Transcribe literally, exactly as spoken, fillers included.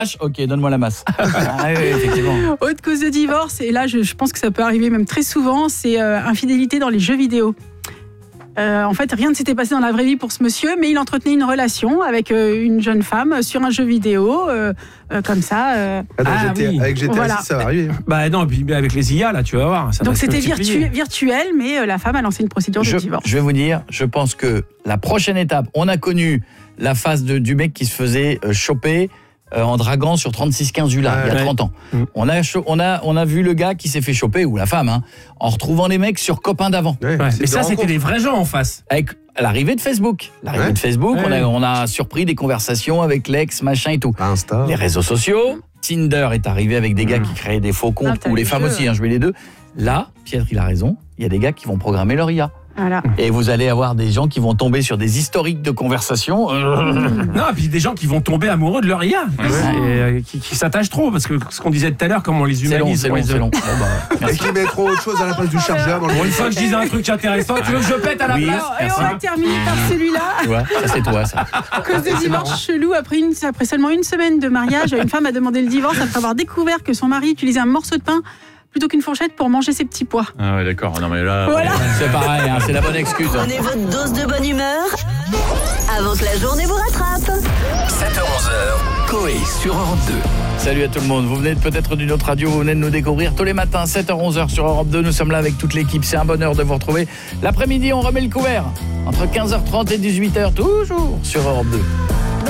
Ok, donne-moi la masse. Ah, oui, effectivement. Autre cause de divorce, et là je, je pense que ça peut arriver même très souvent, c'est euh, infidélité dans les jeux vidéo. Euh, en fait, rien ne s'était passé dans la vraie vie pour ce monsieur, mais il entretenait une relation avec euh, une jeune femme sur un jeu vidéo, euh, euh, comme ça. Euh... Ah, Ah, G T A, oui. avec G T A Voilà. six, ça va arriver. Bah non, puis avec les I A, là, tu vas voir. Ça Donc va se c'était multiplier. virtu- virtuel, mais euh, la femme a lancé une procédure Je, de divorce. je vais vous dire, je pense que la prochaine étape, on a connu la phase de, du mec qui se faisait euh, choper euh, en draguant sur trente-six quinze U L A, Ouais, il y a ouais. trente ans. Mm. On a, cho- on, a, on a vu le gars qui s'est fait choper, ou la femme, hein, en retrouvant les mecs sur copains d'avant. Ouais, Ouais. c'est Mais des ça, c'était rencontres. des vrais gens en face. Avec l'arrivée de Facebook. L'arrivée Ouais. de Facebook, on, Ouais. a, on a surpris des conversations avec l'ex, machin et tout. Ah, Insta. Les réseaux sociaux, Tinder est arrivé avec des gars qui créaient des faux comptes, Ah, t'as ou les le femmes jeu, aussi, ouais. hein, je mets les deux. Là, Pierre, il a raison, il y a des gars qui vont programmer leur I A. Voilà. Et vous allez avoir des gens qui vont tomber sur des historiques de conversation. Non, et puis des gens qui vont tomber amoureux de leur I A. Et, euh, qui, qui s'attachent trop. Parce que ce qu'on disait tout à l'heure, comment on les C'est long, humanise. c'est on long, les- c'est long. Bon, bah, Et qui mettront autre chose à la place du chargeur dans le Bon, une fois que je disais un truc intéressant, tu veux que je pète à la Oui. place Alors, et merci. on va terminer par celui-là. tu vois, ça c'est toi, ça. Cause de divorce chelou, après, une, après seulement une semaine de mariage, une femme a demandé le divorce après avoir découvert que son mari utilisait un morceau de pain plutôt qu'une fourchette pour manger ses petits pois. Ah ouais, d'accord. Non, mais là. Voilà. C'est pareil, hein, c'est la bonne excuse. Prenez votre dose de bonne humeur avant que la journée vous rattrape. sept heures onze, Coé sur Europe deux. Salut à tout le monde, vous venez peut-être d'une autre radio, vous venez de nous découvrir tous les matins, sept heures onze sur Europe deux, nous sommes là avec toute l'équipe, c'est un bonheur de vous retrouver. L'après-midi, on remet le couvert, entre quinze heures trente et dix-huit heures, toujours sur Europe deux.